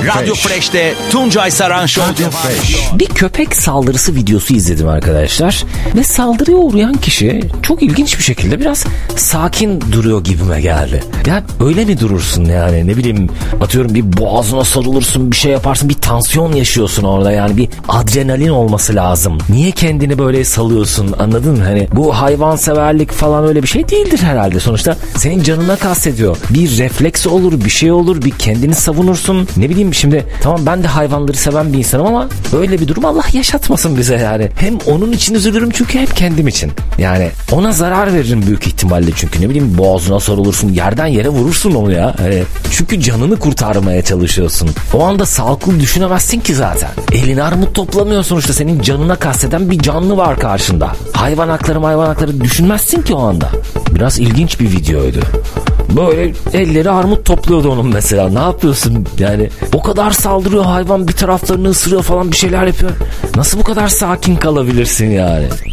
Radyo Fresh'te Tuncay Saran Show devam ediyor. Bir köpek saldırısı videosu izledim arkadaşlar. Ve saldırıya uğrayan kişi çok ilginç bir şekilde biraz sakin duruyor gibime geldi. Ya öyle mi durursun yani, ne bileyim, atıyorum bir boğazına sarılırsın, bir şey yaparsın, bir tansiyon yaşıyorsun orada, yani bir adrenalin olması lazım. Niye kendini böyle salıyorsun, anladın mı? Hani bu hayvanseverlik falan öyle bir şey değildir herhalde. Sonuçta senin canına kastediyor. Bir refleks olur, bir şey olur, bir kendini savunursun. Ne bileyim şimdi, tamam ben de hayvanları seven bir insanım ama böyle bir durum Allah yaşatmasın bize yani. Hem onun için üzülürüm çünkü hem kendim için. Yani ona zarar veririm büyük ihtimalle, çünkü ne bileyim boğazına sarılırsın, yerden yere vurursun onu ya. Çünkü canını kurtarmaya çalışıyorsun. O anda sağlıklı düşünemezsin ki zaten. Elini armut toplamıyor sonuçta, senin canına kasteden bir canlı var karşında. Hayvan hakları düşünmezsin ki o anda. Biraz ilginç bir videoydu. Böyle elleri armut topluyordu onun mesela. Ne yapıyorsun? Yani o kadar saldırıyor hayvan, bir taraflarını ısırıyor falan, bir şeyler yapıyor. Nasıl bu kadar sakin kalabilirsin yani?